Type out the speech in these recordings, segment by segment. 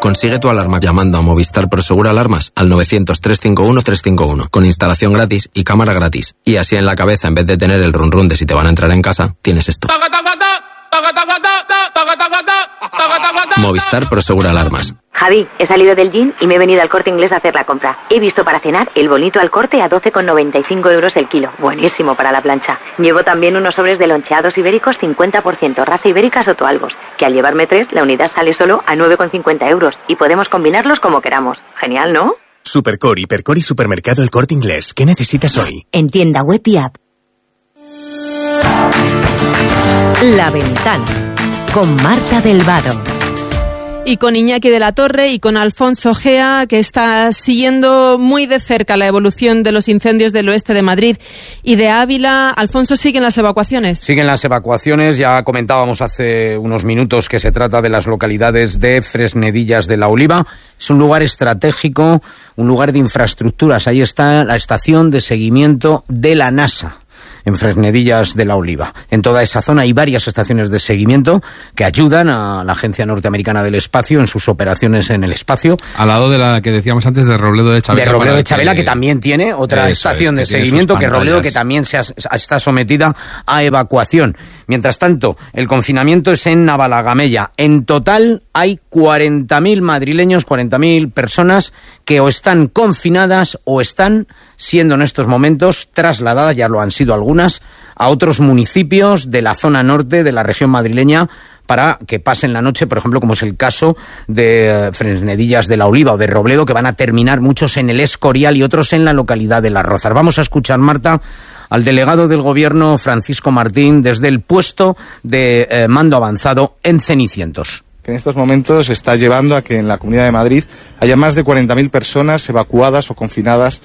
Consigue tu alarma llamando a Movistar Prosegur Alarmas al 900-351-351 con instalación gratis y cámara gratis. Y así en la cabeza, en vez de tener el run run de si te van a entrar en casa, tienes esto. Movistar Prosegur Alarmas. Javi, he salido del gym y me he venido al Corte Inglés a hacer la compra. He visto para cenar el bonito al corte a 12,95 euros el kilo. Buenísimo para la plancha. Llevo también unos sobres de loncheados ibéricos 50%, raza ibérica Sotoalbos, que al llevarme 3, la unidad sale solo a 9,50 euros y podemos combinarlos como queramos. Genial, ¿no? Supercore, Hipercore y Supermercado El Corte Inglés. ¿Qué necesitas hoy? En tienda web y app. La Ventana, con Marta del Vado. Y con Iñaki de la Torre y con Alfonso Gea, que está siguiendo muy de cerca la evolución de los incendios del oeste de Madrid y de Ávila. Alfonso, ¿siguen las evacuaciones? Siguen las evacuaciones. Ya comentábamos hace unos minutos que se trata de las localidades de Fresnedillas de la Oliva. Es un lugar estratégico, un lugar de infraestructuras. Ahí está la estación de seguimiento de la NASA, en Fresnedillas de la Oliva. En toda esa zona hay varias estaciones de seguimiento que ayudan a la Agencia Norteamericana del Espacio en sus operaciones en el espacio. Al lado de la que decíamos antes de Robledo de Chavela. De Robledo de Chavela, que también tiene otra estación de seguimiento, que Robledo, que también está sometida a evacuación. Mientras tanto, el confinamiento es en Navalagamella. En total hay 40.000 madrileños, 40.000 personas que o están confinadas o están siendo en estos momentos trasladadas, ya lo han sido algunas, a otros municipios de la zona norte de la región madrileña para que pasen la noche, por ejemplo, como es el caso de Fresnedillas de la Oliva o de Robledo, que van a terminar muchos en el Escorial y otros en la localidad de Las Rozas. Vamos a escuchar, Marta, al delegado del Gobierno, Francisco Martín, desde el puesto de mando avanzado en Cenicientos. Que en estos momentos está llevando a que en la Comunidad de Madrid haya más de 40.000 personas evacuadas o confinadas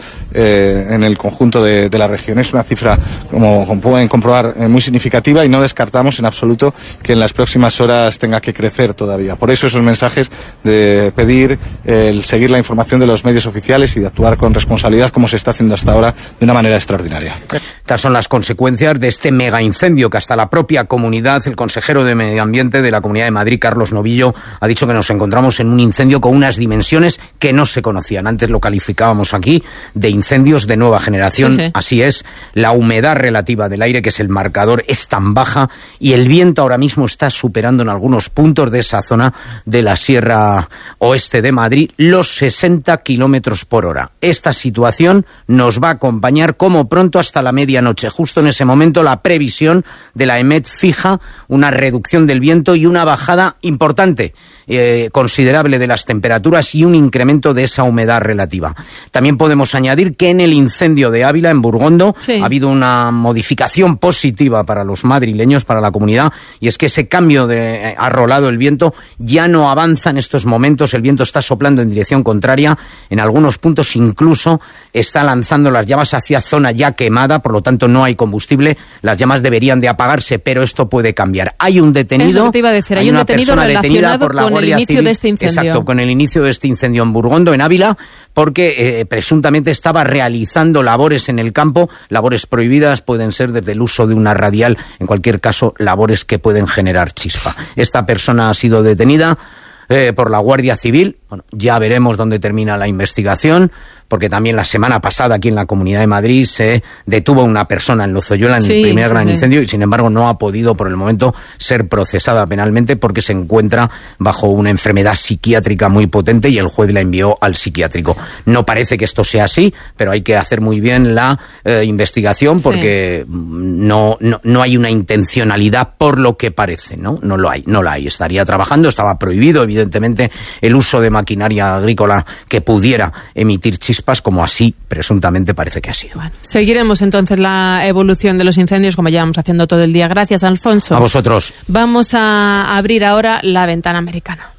en el conjunto de la región. Es una cifra, como pueden comprobar, muy significativa, y no descartamos en absoluto que en las próximas horas tenga que crecer todavía. Por eso esos mensajes de pedir el seguir la información de los medios oficiales y de actuar con responsabilidad, como se está haciendo hasta ahora, de una manera extraordinaria. Estas son las consecuencias de este mega incendio que hasta la propia comunidad, el consejero de Medio Ambiente de la Comunidad de Madrid, Carlos Novillo, ha dicho que nos encontramos en un incendio con unas dimensiones que no se conocían. Antes lo calificábamos aquí de incendios de nueva generación. Sí, sí. Así es, la humedad relativa del aire, que es el marcador, es tan baja, y el viento ahora mismo está superando en algunos puntos de esa zona de la Sierra Oeste de Madrid los 60 kilómetros por hora. Esta situación nos va a acompañar como pronto hasta la medianoche. Justo en ese momento la previsión de la EMET fija una reducción del viento y una bajada importante, considerable, de las temperaturas y un incremento de esa humedad relativa. También podemos añadir que en el incendio de Ávila, en Burgondo, sí, ha habido una modificación positiva para los madrileños, para la comunidad, y es que ese cambio ha rolado el viento, ya no avanza en estos momentos, el viento está soplando en dirección contraria, en algunos puntos incluso está lanzando las llamas hacia zona ya quemada, por lo tanto no hay combustible, las llamas deberían de apagarse, pero esto puede cambiar. Hay un detenido, es lo que te iba a decir, hay una persona detenida por la Guardia Civil, de este incendio. Exacto, con el inicio de este incendio en Burgondo, en Ávila, porque presuntamente estaba realizando labores en el campo, labores prohibidas, pueden ser desde el uso de una radial, en cualquier caso, labores que pueden generar chispa. Esta persona ha sido detenida por la Guardia Civil. Bueno, ya veremos dónde termina la investigación, porque también la semana pasada aquí en la Comunidad de Madrid se detuvo una persona en Lozoyola en el primer gran incendio, y sin embargo no ha podido por el momento ser procesada penalmente porque se encuentra bajo una enfermedad psiquiátrica muy potente y el juez la envió al psiquiátrico. No parece que esto sea así, pero hay que hacer muy bien la investigación, porque no hay una intencionalidad por lo que parece, ¿no? No la hay. Estaría trabajando, estaba prohibido evidentemente el uso de maquinaria agrícola que pudiera emitir chispas, como así presuntamente parece que ha sido. Bueno, seguiremos entonces la evolución de los incendios como llevamos haciendo todo el día. Gracias, Alfonso. A vosotros. Vamos a abrir ahora la ventana americana.